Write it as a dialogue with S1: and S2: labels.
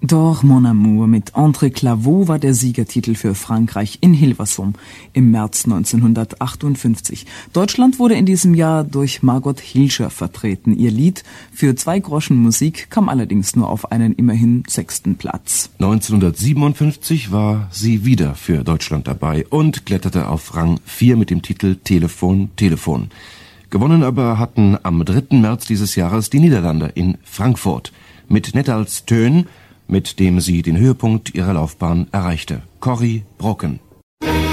S1: D'Or mon amour mit André Claveau war der Siegertitel für Frankreich in Hilversum im März 1958. Deutschland wurde in diesem Jahr durch Margot Hilscher vertreten. Ihr Lied Für 2 Groschen Musik kam allerdings nur auf einen immerhin 6. Platz.
S2: 1957 war sie wieder für Deutschland dabei und kletterte auf Rang 4 mit dem Titel Telefon, Telefon. Gewonnen aber hatten am 3. März dieses Jahres die Niederlande in Frankfurt mit Nettals Teun, mit dem sie den Höhepunkt ihrer Laufbahn erreichte. Corrie Brokken.